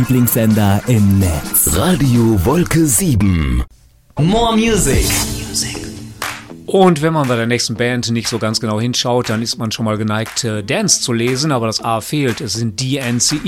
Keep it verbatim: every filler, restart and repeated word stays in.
Lieblingssender im Netz. Radio Wolke sieben. More Music. Und wenn man bei der nächsten Band nicht so ganz genau hinschaut, dann ist man schon mal geneigt, Dance zu lesen, aber das A fehlt. Es sind D N C